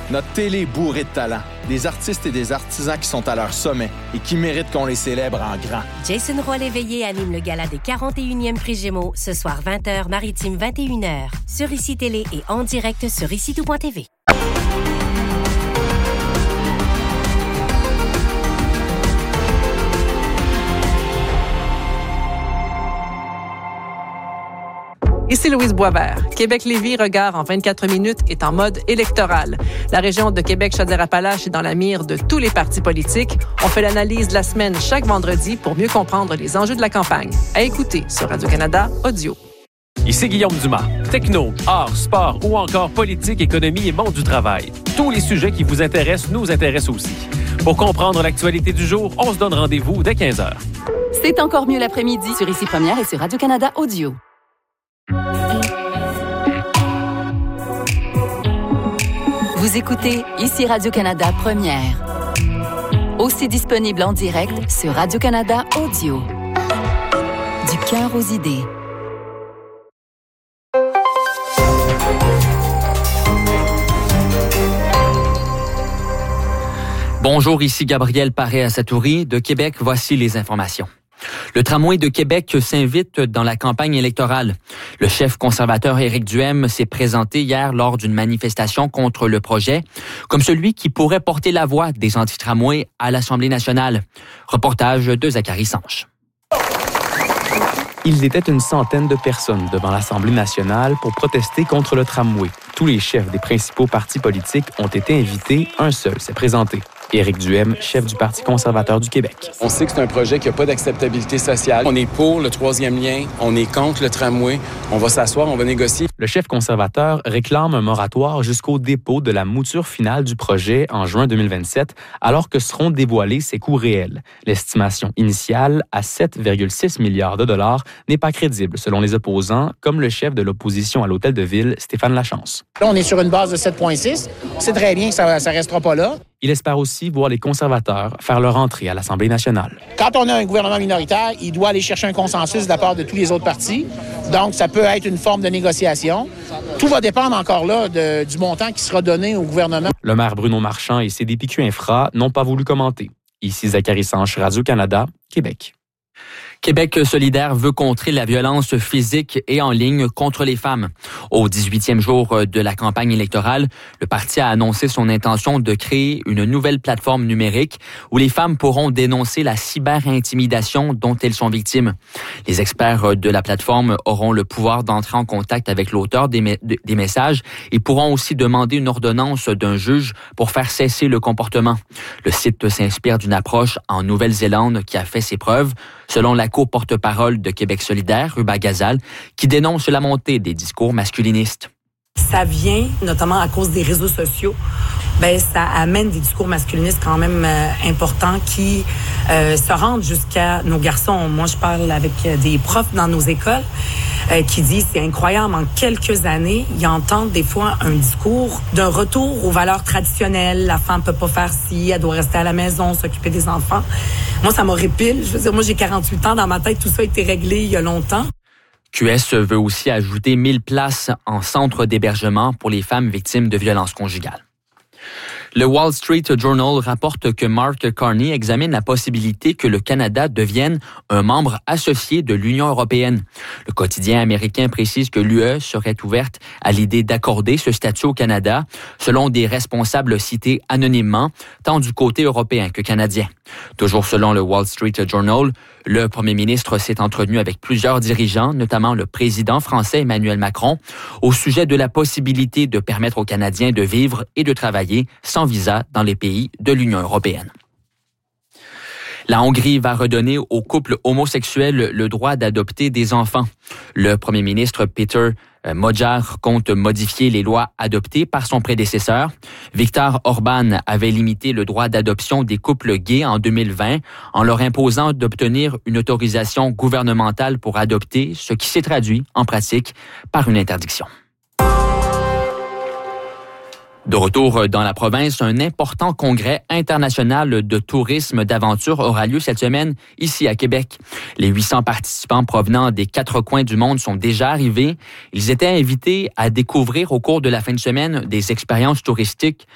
Notre télé est bourrée de talent. Des artistes et des artisans qui sont à leur sommet et qui méritent qu'on les célèbre en grand. Jason Roy-Léveillé anime le gala des 41e Prix Gémeaux ce soir 20h, maritime 21h. Sur ICI Télé et en direct sur ICI-tout.tv. Ici Louise Boisvert. Québec-Lévis, regard en 24 minutes, est en mode électoral. La région de Québec-Chaudière-Appalaches est dans la mire de tous les partis politiques. On fait l'analyse de la semaine chaque vendredi pour mieux comprendre les enjeux de la campagne. À écouter sur Radio-Canada Audio. Ici Guillaume Dumas. Techno, art, sport ou encore politique, économie et monde du travail. Tous les sujets qui vous intéressent nous intéressent aussi. Pour comprendre l'actualité du jour, on se donne rendez-vous dès 15h. C'est encore mieux l'après-midi sur ICI Première et sur Radio-Canada Audio. Vous écoutez ICI Radio-Canada Première. Aussi disponible en direct sur Radio-Canada Audio. Du cœur aux idées. Bonjour, ici Gabriel Paré-Asatouri de Québec. Voici les informations. Le tramway de Québec s'invite dans la campagne électorale. Le chef conservateur Éric Duhaime s'est présenté hier lors d'une manifestation contre le projet, comme celui qui pourrait porter la voix des anti-tramways à l'Assemblée nationale. Reportage de Zachary Sanche. Ils étaient une centaine de personnes devant l'Assemblée nationale pour protester contre le tramway. Tous les chefs des principaux partis politiques ont été invités, un seul s'est présenté. Éric Duhaime, chef du Parti conservateur du Québec. On sait que c'est un projet qui n'a pas d'acceptabilité sociale. On est pour le troisième lien, on est contre le tramway. On va s'asseoir, on va négocier. Le chef conservateur réclame un moratoire jusqu'au dépôt de la mouture finale du projet en juin 2027, alors que seront dévoilés ses coûts réels. L'estimation initiale à 7,6 milliards de dollars n'est pas crédible, selon les opposants, comme le chef de l'opposition à l'Hôtel de Ville, Stéphane Lachance. Là, on est sur une base de 7,6. C'est très bien que ça ne restera pas là. Il espère aussi voir les conservateurs faire leur entrée à l'Assemblée nationale. Quand on a un gouvernement minoritaire, il doit aller chercher un consensus de la part de tous les autres partis. Donc, ça peut être une forme de négociation. Tout va dépendre encore là du montant qui sera donné au gouvernement. Le maire Bruno Marchand et CDPQ Infra n'ont pas voulu commenter. Ici Zachary Sanche, Radio-Canada, Québec. Québec solidaire veut contrer la violence physique et en ligne contre les femmes. Au 18e jour de la campagne électorale, le parti a annoncé son intention de créer une nouvelle plateforme numérique où les femmes pourront dénoncer la cyber-intimidation dont elles sont victimes. Les experts de la plateforme auront le pouvoir d'entrer en contact avec l'auteur des messages et pourront aussi demander une ordonnance d'un juge pour faire cesser le comportement. Le site s'inspire d'une approche en Nouvelle-Zélande qui a fait ses preuves, selon la co-porte-parole de Québec solidaire, Ruba Gazal, qui dénonce la montée des discours masculinistes. Ça vient notamment à cause des réseaux sociaux. Ça amène des discours masculinistes quand même importants qui se rendent jusqu'à nos garçons. Moi, je parle avec des profs dans nos écoles qui disent c'est incroyable, en quelques années, ils entendent des fois un discours d'un retour aux valeurs traditionnelles. La femme peut pas faire ci, elle doit rester à la maison, s'occuper des enfants. Moi, ça m'horripile. Je veux dire, moi, j'ai 48 ans, dans ma tête, tout ça a été réglé il y a longtemps. QS veut aussi ajouter 1000 places en centre d'hébergement pour les femmes victimes de violences conjugales. Le Wall Street Journal rapporte que Mark Carney examine la possibilité que le Canada devienne un membre associé de l'Union européenne. Le quotidien américain précise que l'UE serait ouverte à l'idée d'accorder ce statut au Canada, selon des responsables cités anonymement, tant du côté européen que canadien. Toujours selon le Wall Street Journal, le premier ministre s'est entretenu avec plusieurs dirigeants, notamment le président français Emmanuel Macron, au sujet de la possibilité de permettre aux Canadiens de vivre et de travailler sans visa dans les pays de l'Union européenne. La Hongrie va redonner aux couples homosexuels le droit d'adopter des enfants. Le premier ministre Peter Magyar compte modifier les lois adoptées par son prédécesseur. Viktor Orban avait limité le droit d'adoption des couples gays en 2020 en leur imposant d'obtenir une autorisation gouvernementale pour adopter, ce qui s'est traduit en pratique par une interdiction. De retour dans la province, un important congrès international de tourisme d'aventure aura lieu cette semaine ici à Québec. Les 800 participants provenant des 4 coins du monde sont déjà arrivés. Ils étaient invités à découvrir au cours de la fin de semaine des expériences touristiques